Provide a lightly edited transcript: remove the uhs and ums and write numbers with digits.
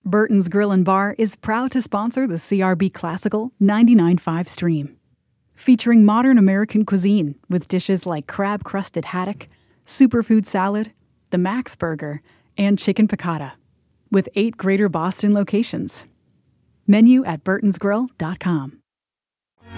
Burton's Grill and Bar is proud to sponsor the CRB Classical 99.5 stream. Featuring modern American cuisine with dishes like crab-crusted haddock, superfood salad, the Max Burger, and chicken piccata. With 8 Greater Boston locations. Menu at burtonsgrill.com.